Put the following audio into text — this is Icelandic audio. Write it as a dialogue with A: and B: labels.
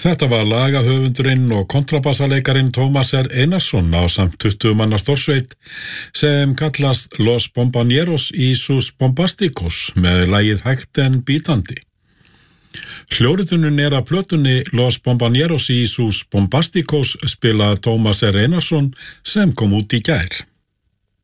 A: Þetta var lagahöfundurinn og kontrabassaleikarin Tómas R. Einarsson ásamt 20 manna stórsveit sem kallast Los Bombaneros y sus Bombasticos með lagið Hægt en bítandi. Hljóðritunin af plötunni Los Bombaneros y sus Bombasticos spila Tómas R. Einarsson sem kom út í gær.